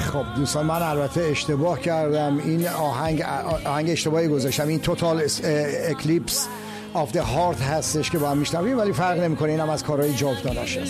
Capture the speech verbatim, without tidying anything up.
خب دوستان، من البته اشتباه کردم، این آهنگ آهنگ اشتباهی گذاشتم. این توتال اکلیپس آف د هارت هستش که با هم میشنویم، ولی فرق نمیکنه، اینم از کارهای جاودانش است.